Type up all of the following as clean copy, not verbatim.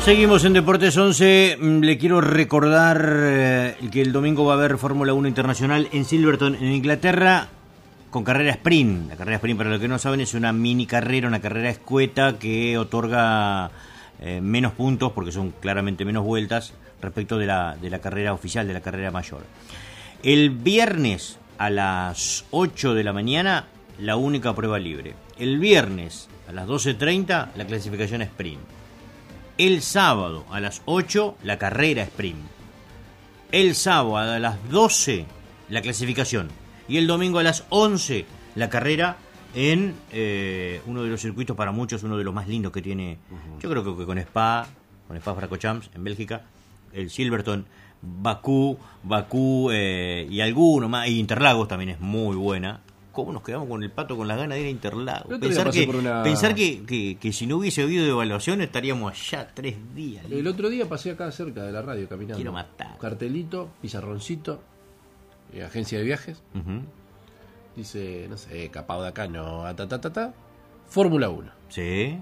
Seguimos en Deportes 11. Le quiero recordar que el domingo va a haber Fórmula 1 Internacional en Silverstone, en Inglaterra, con carrera sprint. La carrera sprint, para los que no saben, es una mini carrera, una carrera escueta que otorga menos puntos, porque son claramente menos vueltas, respecto de la carrera oficial, de la carrera mayor. El viernes a las 8 de la mañana, la única prueba libre. El viernes a las 12:30, la clasificación sprint. El sábado a las 8, la carrera sprint. El sábado a las 12, la clasificación. Y el domingo a las 11, la carrera en uno de los circuitos, para muchos, uno de los más lindos que tiene. Yo creo que con Spa-Francorchamps en Bélgica, el Silverstone, Bakú y alguno más. Y Interlagos también es muy buena. ¿Cómo nos quedamos con el Pato con las ganas de ir a Interlagos? Pensar que si no hubiese habido devaluación estaríamos allá 3 días. El otro día pasé acá cerca de la radio caminando. Quiero matar. Cartelito, pizarroncito, agencia de viajes. Dice, no sé, capado de acá, no, Fórmula 1. Sí.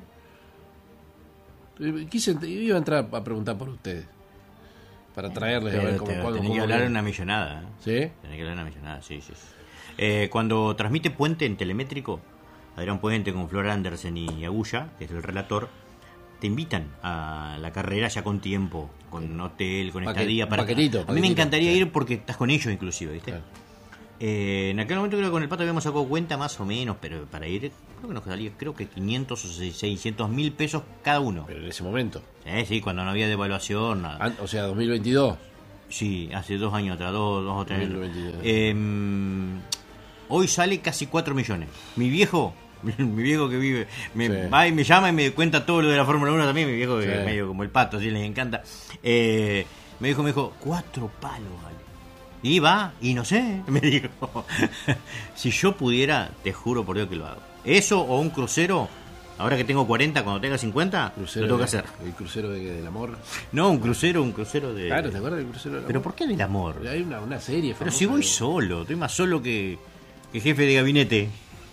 Iba a entrar a preguntar por ustedes. Para traerles a ver cómo tenés que hablar una millonada. ¿Sí? Tenés que hablar una millonada, sí. Cuando transmite Puente en telemétrico, Adrián Puente con Flor Andersen y Agulla, que es el relator, te invitan a la carrera ya con tiempo, con hotel, con estadía. A mí me encantaría ir porque estás con ellos inclusive, ¿viste? Claro. En aquel momento creo que con el Pato habíamos sacado cuenta más o menos, pero para ir creo que nos salía 500 o 600 mil pesos cada uno. Pero en ese momento. Sí, cuando no había devaluación. Nada. O sea, 2022. Sí, hace 2 años atrás, 2 o 3 años. Hoy sale casi 4 millones. Mi viejo que vive, va y me llama y me cuenta todo lo de la Fórmula 1 también. Mi viejo que es medio como el Pato, así les encanta. Me dijo, 4 palos, vale. Y va, y no sé, me dijo. Si yo pudiera, te juro por Dios que lo hago. Eso o un crucero, ahora que tengo 40, cuando tenga 50, lo tengo que hacer. ¿El crucero del amor? No, un crucero de... Claro, ¿te acuerdas del crucero del amor? ¿Pero por qué del amor? Hay una serie famosa. Pero si voy solo, estoy más solo que jefe de gabinete.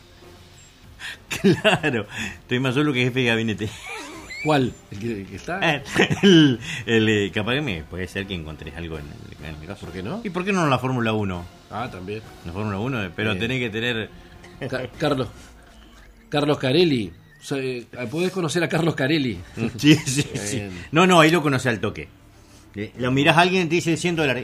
Claro, estoy más solo que jefe de gabinete. ¿Cuál? ¿El que está? Capaz que puede ser que encontrés algo en el caso. ¿Por qué no? ¿Y por qué no en la Fórmula 1? También. La Fórmula 1, pero tenés que tener... Carlos Carelli. Podés conocer a Carlos Carelli. Sí. No, ahí lo conocí al toque. Lo mirás a alguien y te dice $100.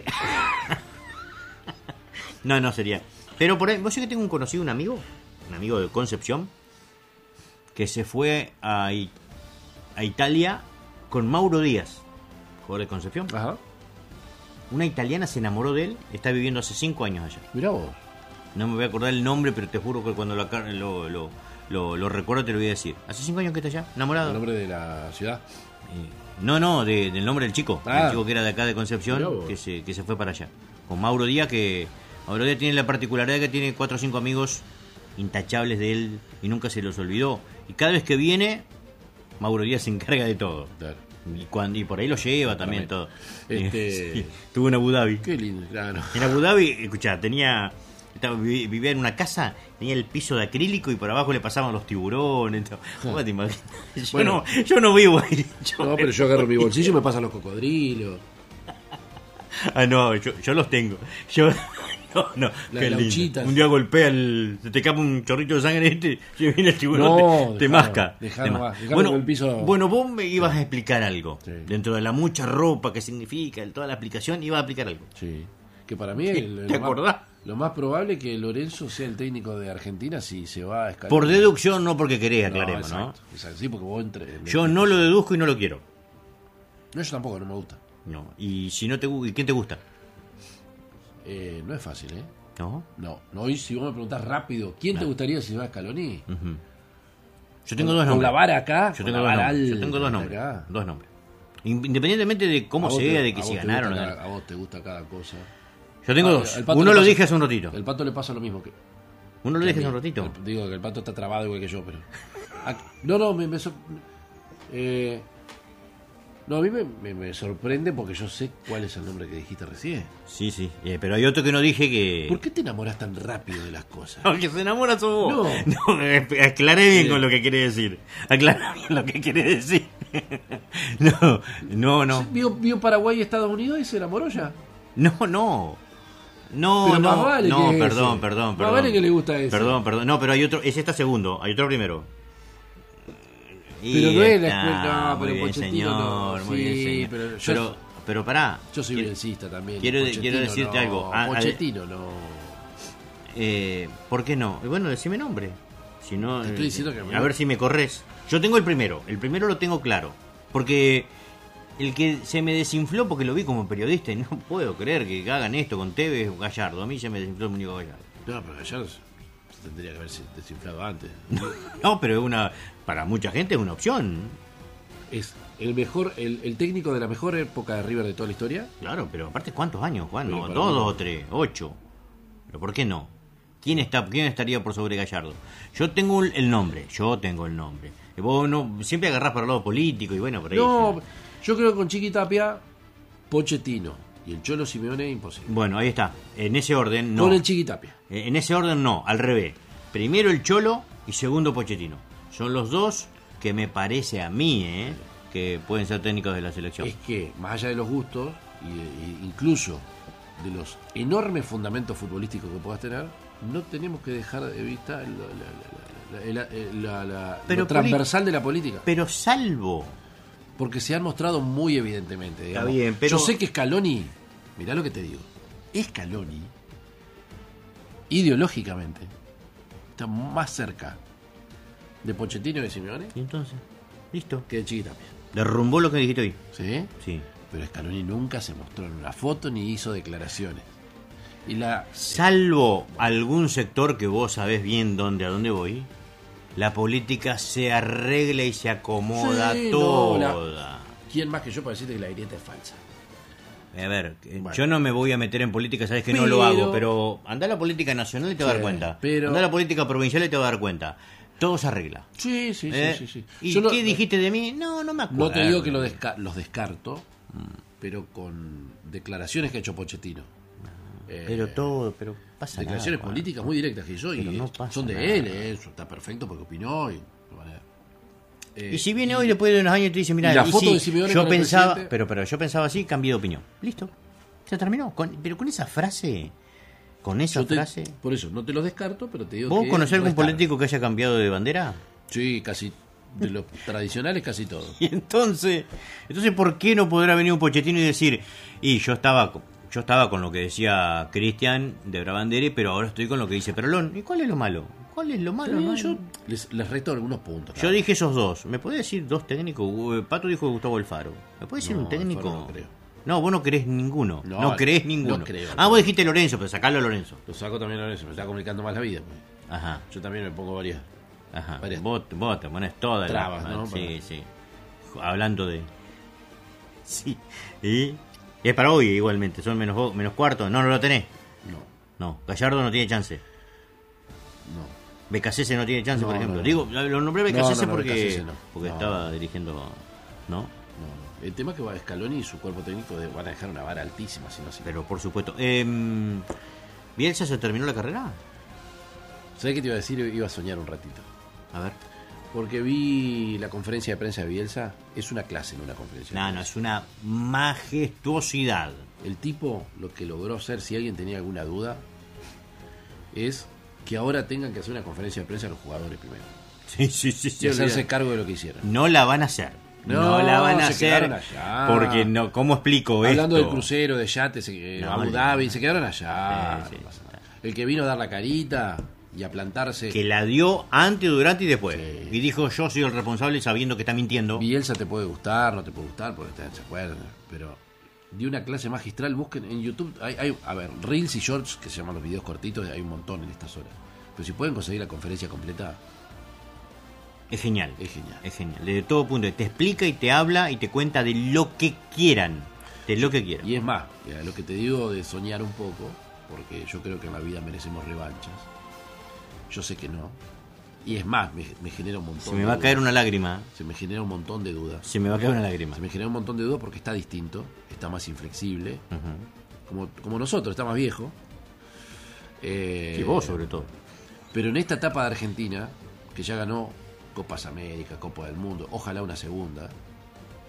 No sería. Pero por ahí, vos sé que tengo un conocido, un amigo de Concepción, que se fue a Italia con Mauro Díaz, jugador de Concepción. Ajá. Una italiana se enamoró de él, está viviendo hace 5 años allá. Mirá vos. No me voy a acordar el nombre, pero te juro que cuando lo recuerdo te lo voy a decir. Hace 5 años que está allá, enamorado. ¿El nombre de la ciudad? No, del nombre del chico. El chico que era de acá de Concepción, que se fue para allá. Con Mauro Díaz, que Mauro Díaz tiene la particularidad que tiene 4 o 5 amigos intachables de él y nunca se los olvidó. Y cada vez que viene, Mauro Díaz se encarga de todo. Claro. Y por ahí lo lleva también todo. Sí, estuvo en Abu Dhabi. Qué lindo, claro. En Abu Dhabi, escuchá, vivía en una casa, tenía el piso de acrílico y por abajo le pasaban los tiburones. ¿Cómo te imaginas? Yo no vivo ahí. Pero yo agarro mi bolsillo y me pasan los cocodrilos. No, yo los tengo. No, las lauchitas. Un día golpea se te escapa un chorrito de sangre y viene el tiburón, te masca. Bueno, el piso... bueno, vos me ibas a explicar algo. Sí. Dentro de la mucha ropa que significa, toda la aplicación, ibas a explicar algo. Sí. Que para mí ¿Te acordás? Lo más probable es que Lorenzo sea el técnico de Argentina si se va a escalar. Por deducción, no porque querés, aclaremos, exacto, ¿no? Exacto, sí, porque vos yo no lo deduzco y no lo quiero. No, yo tampoco, no me gusta. No, y si no ¿y quién te gusta? No es fácil, ¿eh? No. Y si vos me preguntás rápido, ¿quién te gustaría si se va a Scaloni? Yo tengo 2 nombres. Con la vara acá. Yo tengo 2 nombres. Dos nombres. Independientemente de cómo sea, de que si ganaron o no. A vos te gusta cada cosa. Yo tengo 2. Uno lo dije hace un ratito. El Pato le pasa lo mismo que... Uno lo dije hace un ratito. Digo que el Pato está trabado igual que yo, pero... No, a mí me sorprende porque yo sé cuál es el nombre que dijiste recién. Sí, pero hay otro que no dije que... ¿Por qué te enamoras tan rápido de las cosas? Porque se enamora sos vos. No, aclaré bien con lo que quiere decir. No. ¿Vio Paraguay y Estados Unidos y se enamoró ya? No. Pero más vale que perdón. Más vale que le gusta ese. Perdón. No, pero hay otro, ese está segundo, hay otro primero. Pero no es la escuela, no, muy pero bien, Pochettino señor, no. muy bien, señor. Pero pará. Yo soy bielcista también. Quiero Pochettino decirte no, algo. Pochettino no. ¿Por qué no? Bueno, decime nombre. Si no, Te estoy diciendo que a ver si me corres. Yo tengo el primero lo tengo claro. Porque el que se me desinfló, porque lo vi como periodista y no puedo creer que hagan esto con Tevez o Gallardo. A mí se me desinfló el muñeco Gallardo. No, pero Gallardo se tendría que haberse desinflado antes. No, pero para mucha gente es una opción. Es el mejor, el técnico de la mejor época de River de toda la historia. Claro, pero aparte, ¿cuántos años, Juan? Pero No, para 2 mí- o 3, 8. ¿Pero por qué no? ¿Quién estaría por sobre Gallardo? Yo tengo el nombre. Y vos siempre agarrás para el lado político y bueno, por ahí. No, yo creo que con Chiqui Tapia, Pochettino y el Cholo Simeone es imposible. Bueno, ahí está. En ese orden no. Con el Chiqui Tapia. En ese orden no, al revés. Primero el Cholo y segundo Pochettino. Son los dos que me parece a mí, que pueden ser técnicos de la selección. Es que, más allá de los gustos, incluso de los enormes fundamentos futbolísticos que puedas tener, no tenemos que dejar de vista lo transversal de la política. Pero salvo... Porque se han mostrado muy evidentemente. Digamos. Está bien, pero... Yo sé que Scaloni, mirá lo que te digo, Scaloni, ideológicamente, está más cerca de Pochettino y de Simeone ¿Y entonces? Listo. que de Chiqui Tapia. Derrumbó lo que dijiste hoy. ¿Sí? Sí. Pero Scaloni nunca se mostró en una foto ni hizo declaraciones. Salvo algún sector que vos sabés bien a dónde voy, la política se arregla y se acomoda Sí, toda. ¿Quién más que yo para decirte que la grieta es falsa? A ver, Bueno. yo no me voy a meter en política, sabes que no Pero- lo hago, pero anda a la política nacional y te vas a dar Sí, cuenta. pero- Anda a la política provincial y te vas a dar cuenta. Todo se arregla. Sí. ¿Y Yo qué dijiste de mí? No me acuerdo. No te digo que los descarto, pero con declaraciones que ha hecho Pochettino. Pero pasa Declaraciones nada. políticas muy directas que hizo Pero y no pasa son de nada. él, eso está perfecto porque opinó. Y si viene hoy después de unos años y te dice, mira, y la foto de Simeone yo con el pensaba, presidente- pero yo pensaba así, cambié de opinión. Listo. Se terminó. Pero con esa frase, Por eso, no te los descarto, pero te digo ¿vos que conocés no algún están. político que haya cambiado de bandera? Sí, casi. De los tradicionales, casi todo. Y entonces, ¿por qué no podrá venir un Pochettino y decir, y yo estaba con lo que decía Cristian de Brabandere, pero ahora estoy con lo que dice Perolón? ¿Y cuál es lo malo? No, Yo les reto algunos puntos. yo dije esos dos. ¿Me podés decir dos técnicos? Pato dijo Gustavo Alfaro. ¿Me podés decir No, un técnico? Alfaro no creo. No, vos no creés ninguno. No, creés ninguno. no creo. Vos dijiste Lorenzo, pero sacalo a Lorenzo. Lo saco también a eso, me está complicando más la vida. Pues. Ajá. Yo también me pongo varias. Varias Vos te pones todas trabas, las... ¿no? Sí. Hablando de... Sí. Y es para hoy igualmente, son menos cuarto. No lo tenés. No, Gallardo no tiene chance. No. Becasese no tiene chance, No, por ejemplo. no. Digo, lo nombré Becasese porque, Becasese no. porque No. estaba dirigiendo... ¿No? No. El tema es que va Scaloni y su cuerpo técnico van a dejar una vara altísima, si no así. Pero por supuesto. ¿Bielsa se terminó la carrera? ¿Sabés qué te iba a decir? Iba a soñar un ratito. A ver. Porque vi la conferencia de prensa de Bielsa. Es una clase en una conferencia de No, prensa. es una majestuosidad. El tipo lo que logró hacer, si alguien tenía alguna duda, es que ahora tengan que hacer una conferencia de prensa los jugadores primero. Sí, Y hacerse cargo de lo que hicieron. No la van a hacer. No la van a se hacer. quedaron allá. Porque no, ¿cómo explico Hablando esto? del crucero, de yates, No, Abu Dhabi, se quedaron allá. Sí, No pasa nada. El que vino a dar la carita y a plantarse. Que la dio antes, durante y después. Sí. Y dijo, yo soy el responsable sabiendo que está mintiendo. Bielsa te puede gustar, no te puede gustar, porque se acuerdan. Pero dio una clase magistral. Busquen en YouTube. Hay, a ver, Reels y Shorts, que se llaman los videos cortitos, hay un montón en estas horas. Pero si pueden conseguir la conferencia completa, Es genial. es genial. Es genial. Desde todo punto. Te explica y te habla y te cuenta de lo que quieran. De lo que quieran. Y es más, lo que te digo de soñar un poco, porque yo creo que en la vida merecemos revanchas. Yo sé que no. Y es más, me genera un montón Se de me va a dudas. caer una lágrima. Se me genera un montón de dudas. Se me va a caer una lágrima. Se me genera un montón de dudas porque está distinto, está más inflexible, Ujú. como nosotros, está más viejo. Y vos sobre todo. Pero en esta etapa de Argentina, que ya ganó Copas América, Copa del Mundo, ojalá una segunda,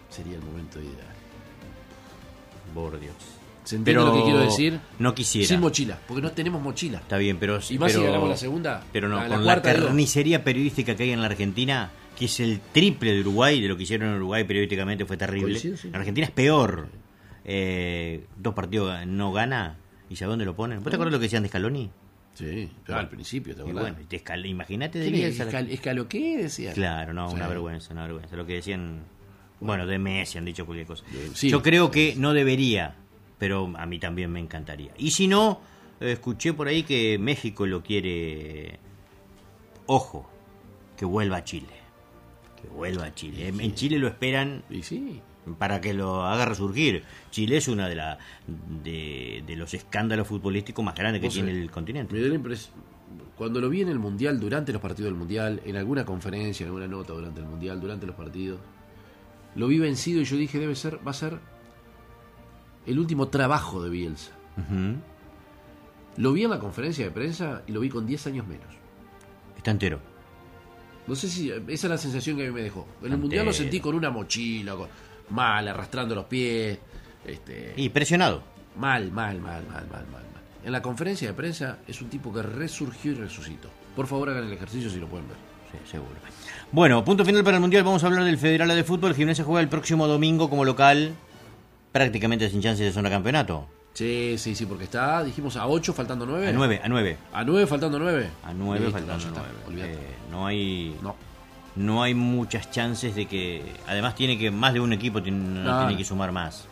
sería el momento ideal. Por Dios. ¿Se entiende lo que quiero decir? No quisiera. Sin mochila, porque no tenemos mochila. Está bien, pero... Y más si ganamos la segunda. Pero no, la con cuarta, la carnicería periodística que hay en la Argentina, que es el triple de Uruguay, de lo que hicieron en Uruguay periodísticamente fue terrible. Coincido, sí. La Argentina es peor. 2 partidos no gana, ¿y sabe dónde lo ponen? ¿Vos te acuerdas lo que decían de Scaloni? Sí, pero al principio, ¿te acordás? Bueno, imagínate de ¿Escalo qué decía? Claro, no, Sí. una vergüenza. Lo que decían, bueno, de Messi han dicho cualquier cosa. Sí. Yo creo que no debería, pero a mí también me encantaría. Y si no, escuché por ahí que México lo quiere. Ojo, que vuelva a Chile. Que vuelva a Chile. En Chile lo esperan Y sí. para que lo haga resurgir. Chile es una de los escándalos futbolísticos más grandes que tiene el continente. Me dio la impresión, cuando lo vi en el Mundial, durante los partidos del Mundial, en alguna conferencia, en alguna nota durante el Mundial, durante los partidos, lo vi vencido y yo dije, va a ser el último trabajo de Bielsa. Ujú. Lo vi en la conferencia de prensa y lo vi con 10 años menos. Está entero. No sé si esa es la sensación que a mí me dejó. En el Mundial lo sentí con una mochila, mal, arrastrando los pies. Y presionado. Mal. En la conferencia de prensa es un tipo que resurgió y resucitó. Por favor, hagan el ejercicio si lo pueden ver. Sí, seguro. Bueno, punto final para el Mundial. Vamos a hablar del Federal A de Fútbol. Gimnasia juega el próximo domingo como local, prácticamente sin chances de zona campeonato. Sí, porque está, dijimos, a 8 faltando 9. A 9. ¿A 9 faltando 9? A 9 Listo, faltando ya está, 9. olvídate. No hay muchas chances de que... Además tiene que más de un equipo tiene que sumar más.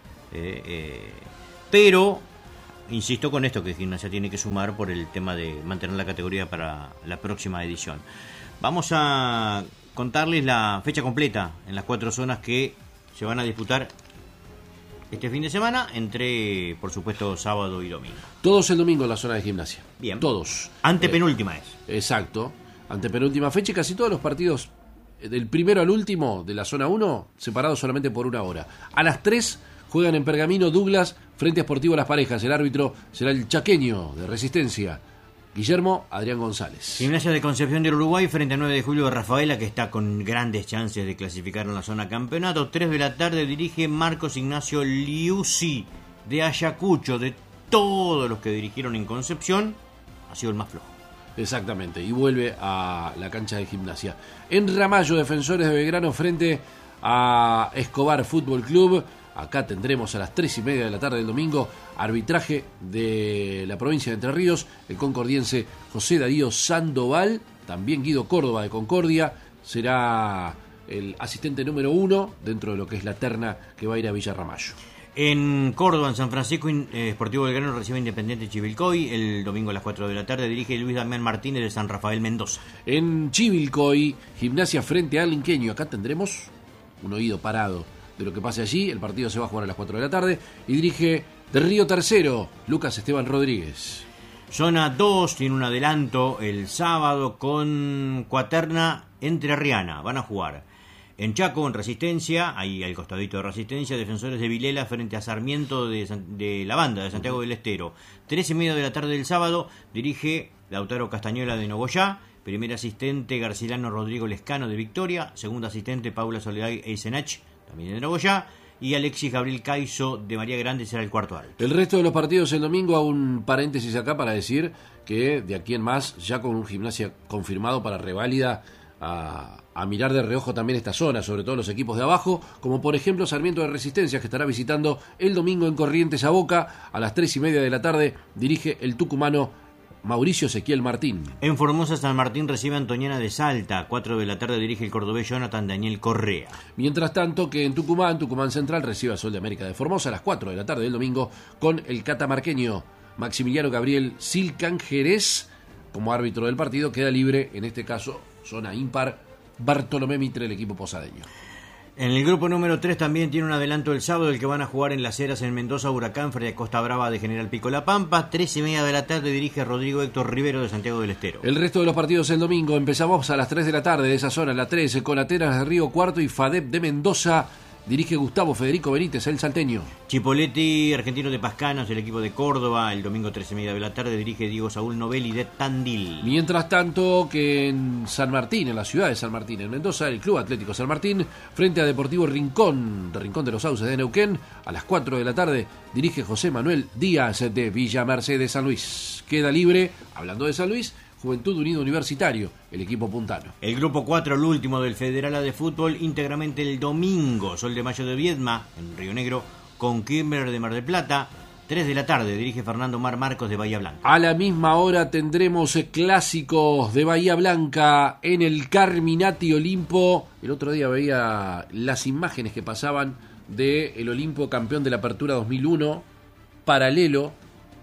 Pero, insisto con esto, que Gimnasia tiene que sumar por el tema de mantener la categoría para la próxima edición. Vamos a contarles la fecha completa en las 4 zonas que se van a disputar este fin de semana, entre, por supuesto, sábado y domingo. Todos el domingo en la zona de Gimnasia. Bien. Todos. Antepenúltima es. Exacto. Antepenúltima fecha y casi todos los partidos, del primero al último de la zona 1, separados solamente por 1 hora. A las 3 juegan en Pergamino Douglas frente a Sportivo Las Parejas. El árbitro será el chaqueño de Resistencia, Guillermo Adrián González. Gimnasia de Concepción del Uruguay frente a 9 de julio de Rafaela, que está con grandes chances de clasificar en la zona campeonato. 3 de la tarde dirige Marcos Ignacio Liuzzi de Ayacucho. De todos los que dirigieron en Concepción, ha sido el más flojo. Exactamente, y vuelve a la cancha de Gimnasia. En Ramallo, Defensores de Belgrano frente a Escobar Fútbol Club. Acá tendremos a las 3:30 de la tarde del domingo arbitraje de la provincia de Entre Ríos, el concordiense José Darío Sandoval, también Guido Córdoba de Concordia, será el asistente número 1 dentro de lo que es la terna que va a ir a Villa Ramallo. En Córdoba, en San Francisco, Sportivo Belgrano recibe Independiente Chivilcoy. El domingo a las 4 de la tarde dirige Luis Damián Martínez de San Rafael Mendoza. En Chivilcoy, Gimnasia frente a Arlinqueño. Acá tendremos un oído parado de lo que pase allí. El partido se va a jugar a las 4 de la tarde y dirige de Río Tercero Lucas Esteban Rodríguez. Zona 2 tiene un adelanto el sábado con Cuaterna Entrerriana. Van a jugar en Chaco, en Resistencia, ahí al costadito de Resistencia, Defensores de Vilela frente a Sarmiento de la Banda de Santiago del Estero. 3:30 de la tarde del sábado dirige Lautaro Castañola de Nogoyá. Primer asistente Garcilano Rodrigo Lescano de Victoria. Segundo asistente Paula Soledad Eisenach, también de Nogoyá. Y Alexis Gabriel Caizo de María Grande será el cuarto alto. El resto de los partidos el domingo, hago un paréntesis acá para decir que de aquí en más, ya con un Gimnasia confirmado para reválida, a mirar de reojo también esta zona, sobre todo los equipos de abajo, como por ejemplo Sarmiento de Resistencia, que estará visitando el domingo en Corrientes a Boca. A las 3:30 de la tarde dirige el tucumano Mauricio Ezequiel Martín. En Formosa, San Martín recibe a Antoniana de Salta. 4 de la tarde dirige el cordobés Jonathan Daniel Correa. Mientras tanto que en Tucumán Central recibe a Sol de América de Formosa a las 4 de la tarde del domingo con el catamarqueño Maximiliano Gabriel Silcan Jerez como árbitro del partido. Queda libre, en este caso, zona impar, Bartolomé Mitre, el equipo posadeño. En el grupo número 3 también tiene un adelanto el sábado, el que van a jugar en Las Heras en Mendoza, Huracán frente a Costa Brava de General Pico La Pampa. 3:30 de la tarde dirige Rodrigo Héctor Rivero de Santiago del Estero. El resto de los partidos el domingo empezamos a las 3 de la tarde de esa zona, la 13, con Atenas de Río Cuarto y FADEP de Mendoza. dirige Gustavo Federico Benítez, el salteño. Chipoleti, Argentino de Pascanos, el equipo de Córdoba, el domingo 13:30 de la tarde, dirige Diego Saúl Novelli de Tandil. Mientras tanto que en San Martín, en la ciudad de San Martín, en Mendoza, el Club Atlético San Martín, frente a Deportivo Rincón, de Rincón de los Sauces de Neuquén, a las 4 de la tarde, dirige José Manuel Díaz de Villa Mercedes San Luis. Queda libre, hablando de San Luis, Juventud Unido Universitario, el equipo puntano. El grupo 4, el último del Federal A de Fútbol, íntegramente el domingo, Sol de Mayo de Viedma, en Río Negro, con Kimber de Mar del Plata. 3 de la tarde, dirige Fernando Mar Marcos de Bahía Blanca. A la misma hora tendremos clásicos de Bahía Blanca en el Carminati Olimpo. El otro día veía las imágenes que pasaban de el Olimpo campeón de la Apertura 2001, paralelo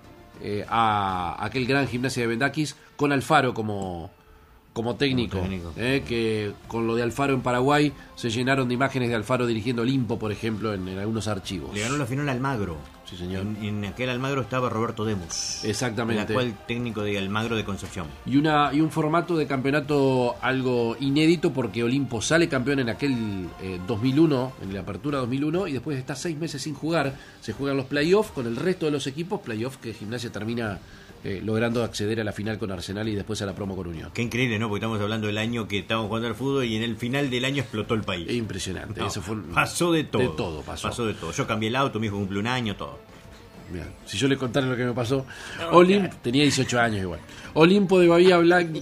a aquel gran Gimnasia de Bendaquis, con Alfaro como técnico. Que con lo de Alfaro en Paraguay se llenaron de imágenes de Alfaro dirigiendo Olimpo, por ejemplo, en algunos archivos. Le ganó la final a Almagro. Sí, señor. En aquel Almagro estaba Roberto Demus. Exactamente. El actual técnico de Almagro de Concepción. Y un formato de campeonato algo inédito, porque Olimpo sale campeón en aquel 2001, en la Apertura 2001, y después está 6 meses sin jugar. Se juegan los playoffs con el resto de los equipos, playoffs que Gimnasia termina logrando acceder a la final con Arsenal y después a la promo con Unión. Qué increíble, ¿no? Porque estamos hablando del año que estábamos jugando al fútbol y en el final del año explotó el país. Impresionante. No, Eso fue pasó de todo. De todo pasó. De todo. Yo cambié el auto, mi hijo cumplió un año, todo. Bien. Si yo le contara lo que me pasó, tenía 18 años igual. Olimpo de Bahía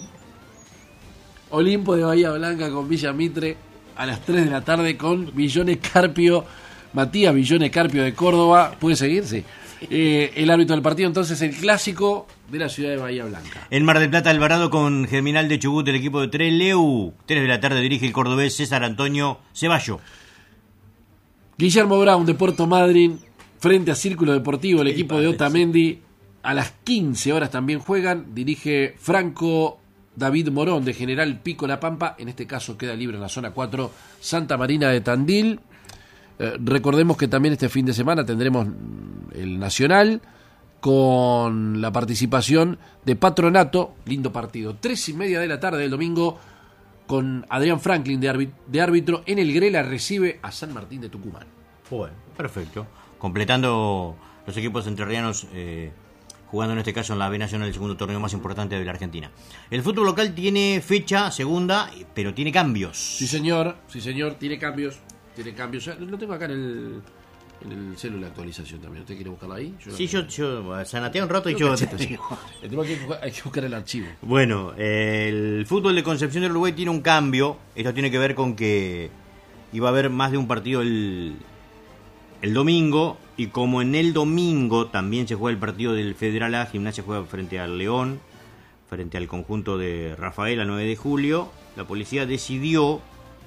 Blanca con Villa Mitre a las 3 de la tarde con Villones Carpio, Matías Villones Carpio de Córdoba. ¿Puede seguir? Sí. El árbitro del partido, entonces, el clásico de la ciudad de Bahía Blanca. En Mar del Plata, Alvarado con Germinal de Chubut, el equipo de Trelew. 3 de la tarde dirige el cordobés César Antonio Ceballo. Guillermo Brown de Puerto Madryn frente a Círculo Deportivo, el equipo de Otamendi. A las 15 horas también juegan. Dirige Franco David Morón de General Pico La Pampa. En este caso queda libre en la zona 4 Santa Marina de Tandil. Recordemos que también este fin de semana tendremos el Nacional con la participación de Patronato. Lindo partido. 3:30 de la tarde del domingo con Adrián Franklin de árbitro. En el Grela recibe a San Martín de Tucumán. Bueno, perfecto. Completando los equipos entrerrianos jugando en este caso en la B Nacional, el segundo torneo más importante de la Argentina. El fútbol local tiene fecha segunda, pero tiene cambios. Sí, señor, tiene cambios. Lo tengo acá en el celular, la actualización también. ¿Usted quiere buscarla ahí? Yo sanatea un rato y yo... Hay que buscar el archivo. Bueno, el fútbol de Concepción del Uruguay tiene un cambio. Esto tiene que ver con que iba a haber más de un partido el domingo, y como en el domingo también se juega el partido del Federal A, Gimnasia juega frente al León, frente al conjunto de Rafael, el 9 de julio, la policía decidió,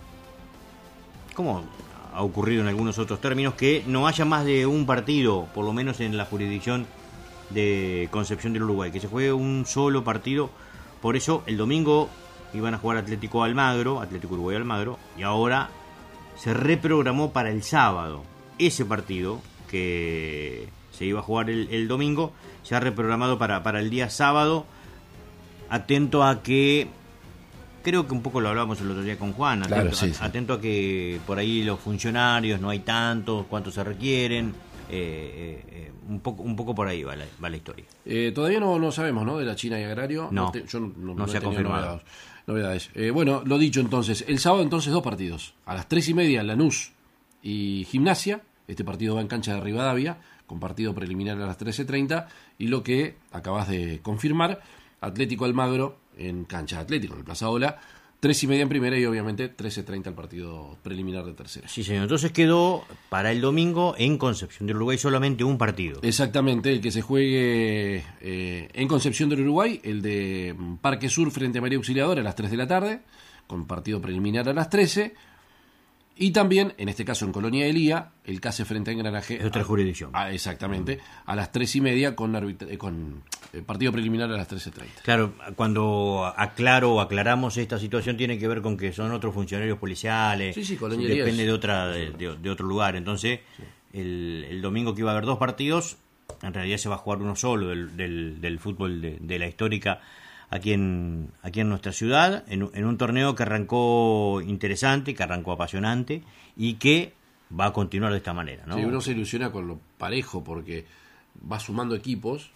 como ha ocurrido en algunos otros términos, que no haya más de un partido, por lo menos en la jurisdicción de Concepción del Uruguay, que se juegue un solo partido. Por eso el domingo iban a jugar Atlético Uruguay Almagro, y ahora se reprogramó para el sábado. Ese partido que se iba a jugar el domingo se ha reprogramado para el día sábado, atento a que, creo que un poco lo hablábamos el otro día con Juan, atento a que por ahí los funcionarios no hay tantos, cuántos se requieren, un poco por ahí va la historia. Todavía no sabemos, ¿no? De la China y Agrario. No se ha confirmado. Novedades. Bueno, lo dicho entonces, el sábado entonces 2 partidos. A las 3:30 Lanús y Gimnasia. Este partido va en cancha de Rivadavia, con partido preliminar a las 13:30. Y lo que acabas de confirmar, Atlético Almagro en cancha de Atlético, en el Plaza Ola, 3:30 en primera y obviamente 13:30 el partido preliminar de tercera. Sí, señor. Entonces quedó para el domingo en Concepción del Uruguay solamente un partido. Exactamente, el que se juegue en Concepción del Uruguay, el de Parque Sur frente a María Auxiliadora a las 3 de la tarde, con partido preliminar a las 13. Y también, en este caso en Colonia de Lía, el CASE frente a Engranaje. Es otra jurisdicción. Exactamente, a las 3:30 con partido preliminar a las 13:30. Claro, cuando aclaramos esta situación tiene que ver con que son otros funcionarios policiales. Sí, Colonia de Lía depende de otro lugar. Entonces, sí. El domingo que iba a haber 2 partidos, en realidad se va a jugar uno solo del fútbol de la histórica aquí en nuestra ciudad, en un torneo que arrancó interesante, que arrancó apasionante y que va a continuar de esta manera, ¿no? Sí, uno se ilusiona con lo parejo porque va sumando equipos,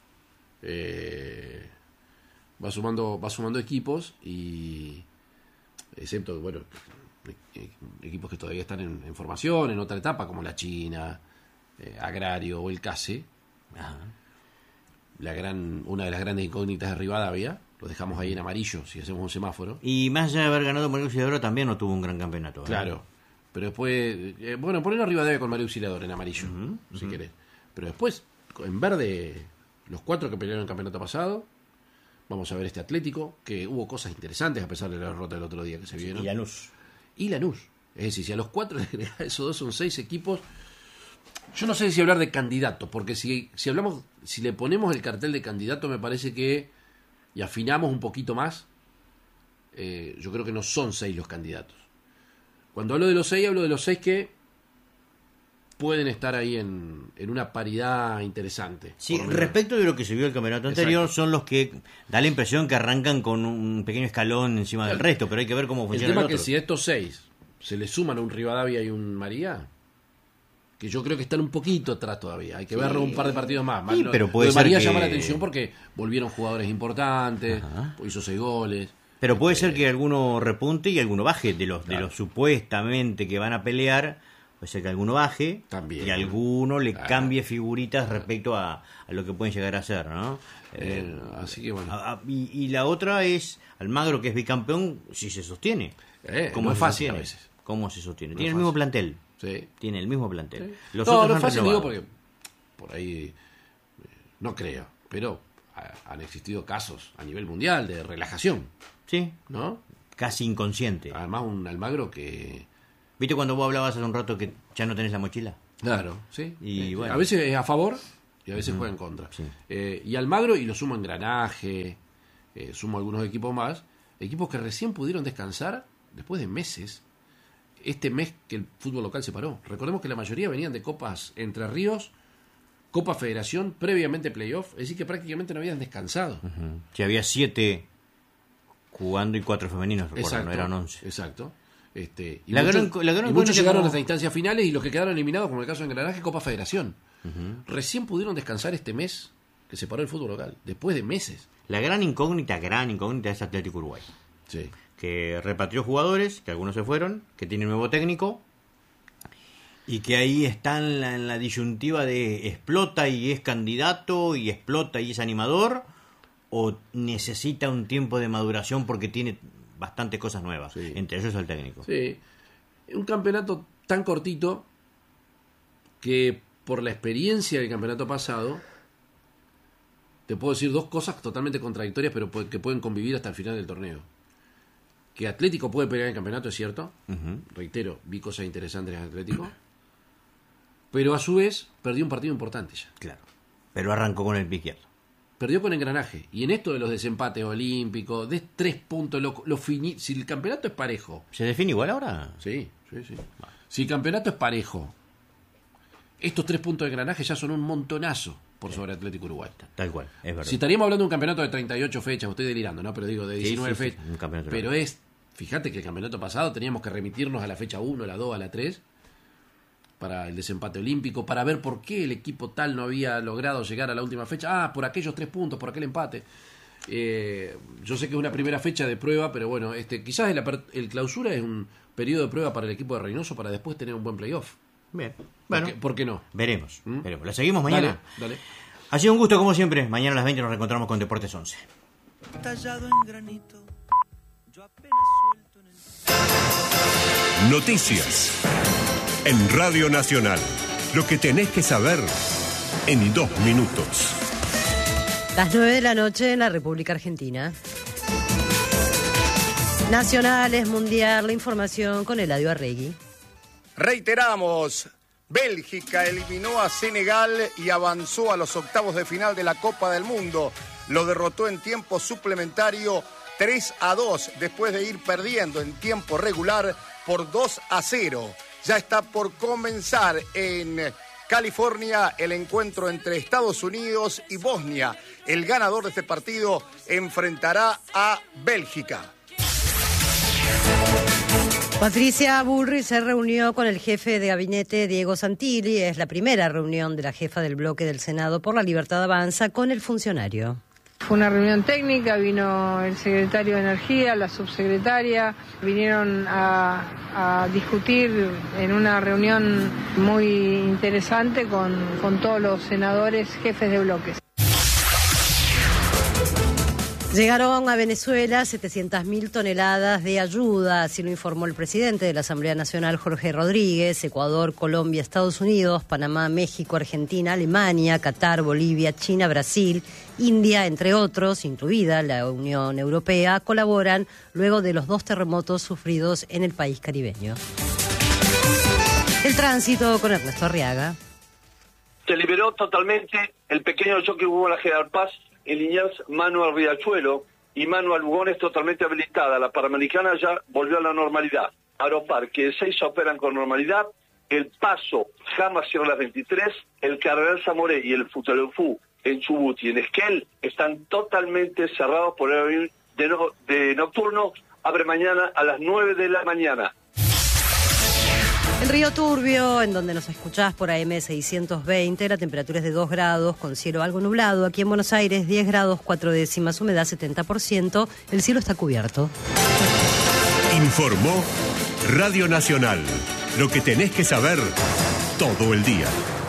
y excepto, bueno, equipos que todavía están en formación, en otra etapa, como la China, Agrario o el CASE. Ajá. Una de las grandes incógnitas de Rivadavia, lo dejamos ahí en amarillo si hacemos un semáforo. Y más allá de haber ganado María Auxiliadora, también no tuvo un gran campeonato. Claro, pero después, ponelo a Rivadavia con María Auxiliadora en amarillo, si querés. Pero después, en verde, los 4 que pelearon el campeonato pasado. Vamos a ver este Atlético, que hubo cosas interesantes a pesar de la derrota del otro día que se vieron. Y Lanús. Es decir, si a los 4 le agregás esos 2 son 6 equipos. Yo no sé si hablar de candidatos, porque si le ponemos el cartel de candidato, me parece que, y afinamos un poquito más, yo creo que no son 6 los candidatos. Cuando hablo de los 6, hablo de los 6 que pueden estar ahí en una paridad interesante. Sí, respecto de lo que se vio el campeonato anterior, Exacto. son los que da la impresión que arrancan con un pequeño escalón encima del resto, pero hay que ver cómo El funciona tema el es que otro. si a estos 6 se le suman a un Rivadavia y un María, que yo creo que están un poquito atrás todavía, hay que ver un par de partidos más. Sí, pero puede de ser María que... llama la atención porque volvieron jugadores importantes, hizo 6 goles. Pero puede ser que alguno repunte y alguno baje de los supuestamente que van a pelear. Puede ser que alguno baje También, y alguno le cambie figuritas respecto a lo que pueden llegar a ser, ¿no? Así que bueno. Y la otra es Almagro, que es bicampeón, si se sostiene. No es fácil sostiene? a veces. ¿Cómo se sostiene? No Tiene es el mismo fácil. plantel. Sí. Tiene el mismo plantel. Sí. Los No otros es han fácil, renovado. digo, porque por ahí no creo, pero han existido casos a nivel mundial de relajación, Sí, ¿no? casi inconsciente. Además un Almagro que... ¿Viste cuando vos hablabas hace un rato que ya no tenés la mochila? Claro, sí. Y bueno. A veces es a favor y a veces juega en contra. Sí. Y Almagro, y lo sumo Engranaje, sumo algunos equipos más, equipos que recién pudieron descansar después de meses. Este mes que el fútbol local se paró. Recordemos que la mayoría venían de Copas Entre Ríos, Copa Federación, previamente playoff, es decir que prácticamente no habían descansado. Que había 7 jugando y 4 femeninos, recuerdo, Exacto, no eran 11. Exacto. Y La gran muchos, incógnita y muchos llegaron como- hasta instancias finales y los que quedaron eliminados, como el caso de Engranaje, Copa Federación. Recién pudieron descansar este mes que se paró el fútbol local, después de meses. La gran incógnita es Atlético Uruguay, Sí. que repatrió jugadores, que algunos se fueron, que tiene un nuevo técnico, y que ahí está en la disyuntiva de explota y es candidato, y explota y es animador, o necesita un tiempo de maduración porque tiene bastantes cosas nuevas, Sí. entre ellos el técnico. Sí. Un campeonato tan cortito que por la experiencia del campeonato pasado te puedo decir 2 cosas totalmente contradictorias pero que pueden convivir hasta el final del torneo. Que Atlético puede pelear el campeonato, es cierto. Reitero, vi cosas interesantes en Atlético. Pero a su vez perdió un partido importante ya. Claro, pero arrancó con el pie izquierdo. Perdió con Engranaje. Y en esto de los desempates olímpicos, de 3 puntos, si el campeonato es parejo. ¿Se define igual ahora? Sí. Si el campeonato es parejo, estos 3 puntos de Engranaje ya son un montonazo por sobre Atlético Uruguay. Tal cual, es verdad. Si estaríamos hablando de un campeonato de 38 fechas, estoy delirando, ¿no? Pero digo, de 19 sí, sí, fechas. un campeonato Pero largo. fíjate que el campeonato pasado teníamos que remitirnos a la fecha 1, a la 2, a la 3, para el desempate olímpico, para ver por qué el equipo tal no había logrado llegar a la última fecha. Por aquellos 3 puntos, por aquel empate. Yo sé que es una primera fecha de prueba, pero bueno, quizás el clausura es un periodo de prueba para el equipo de Reynoso para después tener un buen playoff. Bien, bueno, ¿Por qué no? veremos. ¿La seguimos mañana? Dale. Ha sido un gusto como siempre. Mañana a las 20 nos reencontramos con Deportes 11. Tallado en granito, yo apenas suelto en el... Noticias en Radio Nacional. Lo que tenés que saber en 2 minutos. Las 9 de la noche en la República Argentina. Nacionales, Mundial, la información con Eladio Arregui. Reiteramos, Bélgica eliminó a Senegal y avanzó a los octavos de final de la Copa del Mundo. Lo derrotó en tiempo suplementario 3-2 después de ir perdiendo en tiempo regular por 2-0. Ya está por comenzar en California el encuentro entre Estados Unidos y Bosnia. El ganador de este partido enfrentará a Bélgica. Patricia Bullrich se reunió con el jefe de gabinete Diego Santilli. Es la primera reunión de la jefa del bloque del Senado por la Libertad Avanza con el funcionario. Fue una reunión técnica, vino el secretario de Energía, la subsecretaria, vinieron a discutir en una reunión muy interesante con todos los senadores jefes de bloques. Llegaron a Venezuela 700.000 toneladas de ayuda, así lo informó el presidente de la Asamblea Nacional, Jorge Rodríguez. Ecuador, Colombia, Estados Unidos, Panamá, México, Argentina, Alemania, Qatar, Bolivia, China, Brasil, India, entre otros, incluida la Unión Europea, colaboran luego de los 2 terremotos sufridos en el país caribeño. El tránsito con Ernesto Arriaga. Se liberó totalmente el pequeño choque que hubo en la General Paz en Liniers, mano al Riachuelo y mano al Lugones totalmente habilitada. La Panamericana ya volvió a la normalidad. Aeroparque 6 operan con normalidad. El Paso jamás cierra las 23. El Cardenal Zamoré y el Futalefú en Chubut y en Esquel están totalmente cerrados por el avión de nocturno. Abre mañana a las 9 de la mañana. En Río Turbio, en donde nos escuchás por AM 620, la temperatura es de 2 grados, con cielo algo nublado. Aquí en Buenos Aires, 10 grados 4 décimas, humedad 70%, el cielo está cubierto. Informó Radio Nacional. Lo que tenés que saber todo el día.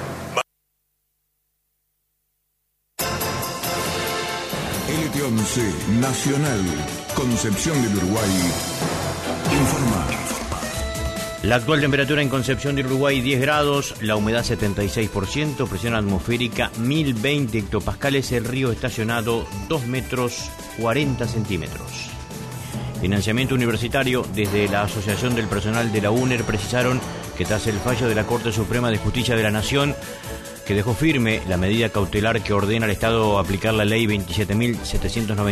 LT11 Nacional, Concepción del Uruguay, informa. La actual temperatura en Concepción del Uruguay 10 grados, la humedad 76%, presión atmosférica 1020 hectopascales, el río estacionado 2 metros 40 centímetros. Financiamiento universitario. Desde la Asociación del Personal de la UNER precisaron que tras el fallo de la Corte Suprema de Justicia de la Nación, que dejó firme la medida cautelar que ordena al Estado aplicar la ley 27.790